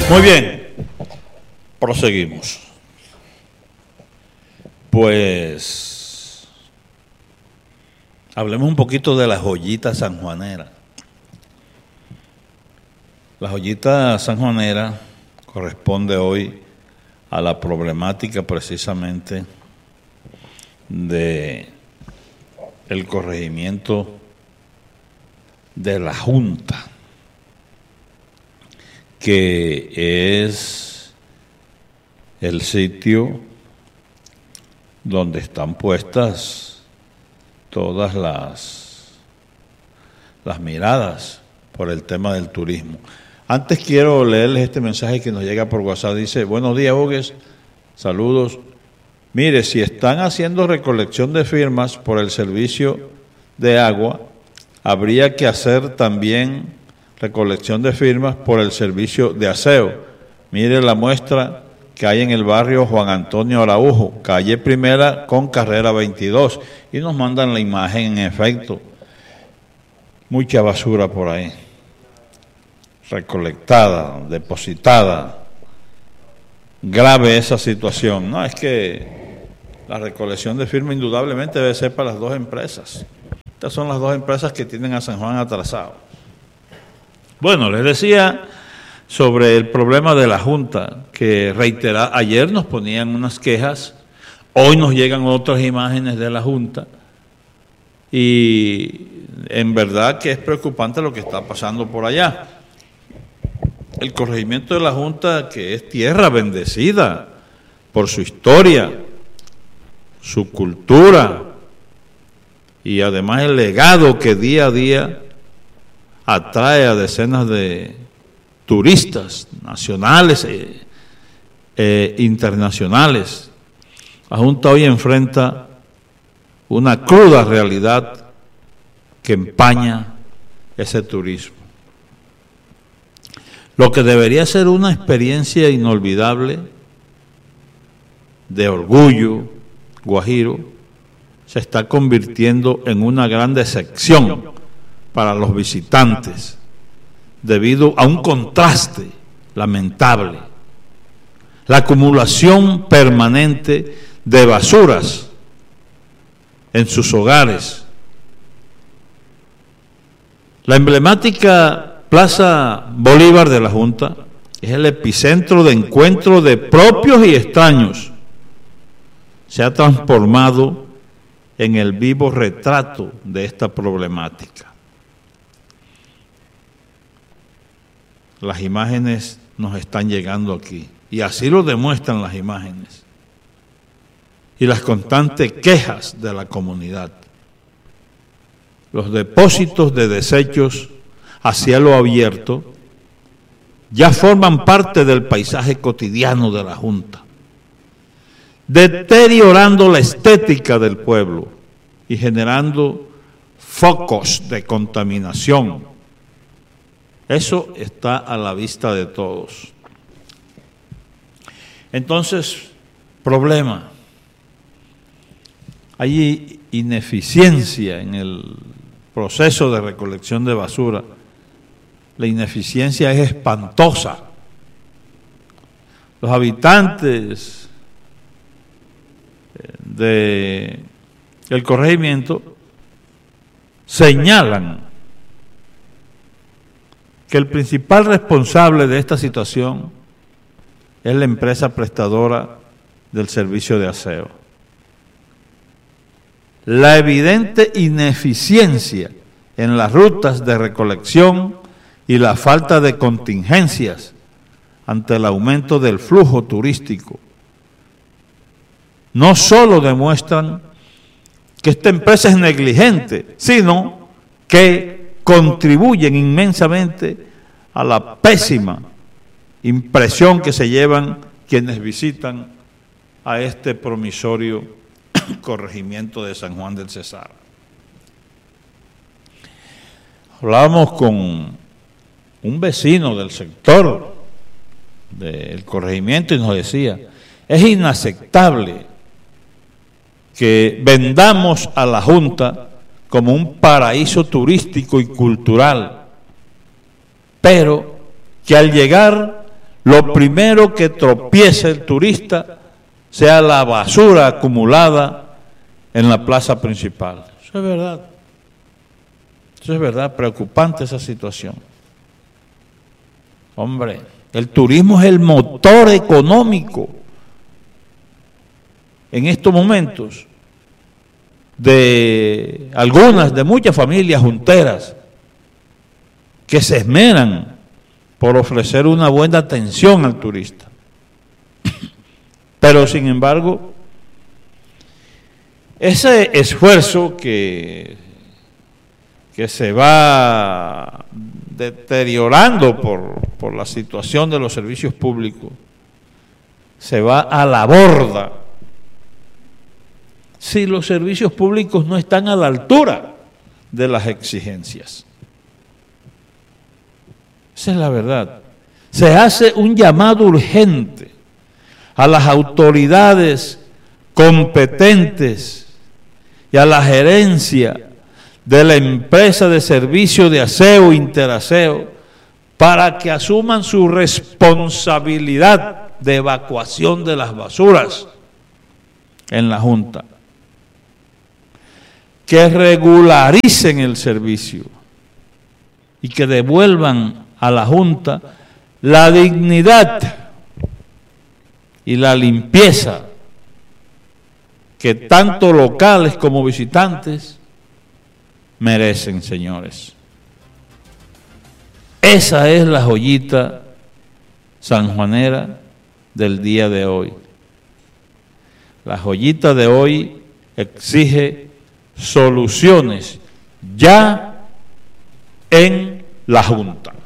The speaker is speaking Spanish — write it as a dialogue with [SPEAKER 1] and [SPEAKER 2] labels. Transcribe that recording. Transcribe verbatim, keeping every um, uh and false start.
[SPEAKER 1] Muy bien, proseguimos. Pues hablemos un poquito de la joyita sanjuanera. La joyita sanjuanera corresponde hoy a la problemática precisamente de el corregimiento de la Junta, que es el sitio donde están puestas todas las, las miradas por el tema del turismo. Antes quiero leerles este mensaje que nos llega por WhatsApp. Dice: buenos días, Hugues, saludos. Mire, si están haciendo recolección de firmas por el servicio de agua, habría que hacer también recolección de firmas por el servicio de aseo. Mire la muestra que hay en el barrio Juan Antonio Araujo, calle Primera con carrera veintidós. Y nos mandan la imagen, en efecto. Mucha basura por ahí, recolectada, depositada. Grave esa situación. No, es que la recolección de firmas indudablemente debe ser para las dos empresas. Estas son las dos empresas que tienen a San Juan atrasado. Bueno, les decía sobre el problema de la Junta, que reitera, ayer nos ponían unas quejas, hoy nos llegan otras imágenes de la Junta, y en verdad que es preocupante lo que está pasando por allá. El corregimiento de la Junta, que es tierra bendecida por su historia, su cultura, y además el legado que día a día atrae a decenas de turistas nacionales e eh, internacionales. La Junta hoy enfrenta una cruda realidad que empaña ese turismo. Lo que debería ser una experiencia inolvidable de orgullo guajiro se está convirtiendo en una gran decepción para los visitantes, debido a un contraste lamentable, la acumulación permanente de basuras en sus hogares. La emblemática Plaza Bolívar de la Junta es el epicentro de encuentro de propios y extraños. Se ha transformado en el vivo retrato de esta problemática. Las imágenes nos están llegando aquí, y así lo demuestran las imágenes y las constantes quejas de la comunidad. Los depósitos de desechos a cielo abierto ya forman parte del paisaje cotidiano de la Junta, deteriorando la estética del pueblo y generando focos de contaminación. Eso está a la vista de todos. Entonces, problema. Hay ineficiencia en el proceso de recolección de basura. La ineficiencia es espantosa. Los habitantes de el corregimiento señalan que el principal responsable de esta situación es la empresa prestadora del servicio de aseo. La evidente ineficiencia en las rutas de recolección y la falta de contingencias ante el aumento del flujo turístico no solo demuestran que esta empresa es negligente, sino que contribuyen inmensamente a la pésima impresión que se llevan quienes visitan a este promisorio corregimiento de San Juan del Cesar. Hablábamos con un vecino del sector del corregimiento y nos decía: es inaceptable que vendamos a la Junta como un paraíso turístico y cultural, pero que al llegar lo primero que tropiece el turista sea la basura acumulada en la plaza principal. Eso es verdad. Eso es verdad, preocupante esa situación. Hombre, el turismo es el motor económico en estos momentos de algunas, de muchas familias junteras que se esmeran por ofrecer una buena atención al turista. Pero sin embargo, ese esfuerzo que, que se va deteriorando por, por la situación de los servicios públicos, se va a la borda si los servicios públicos no están a la altura de las exigencias. Esa es la verdad. Se hace un llamado urgente a las autoridades competentes y a la gerencia de la empresa de servicio de aseo e interaseo para que asuman su responsabilidad de evacuación de las basuras en la Junta, que regularicen el servicio y que devuelvan a la Junta la dignidad y la limpieza que tanto locales como visitantes merecen, señores. Esa es la joyita sanjuanera del día de hoy. La joyita de hoy exige soluciones ya en la Junta.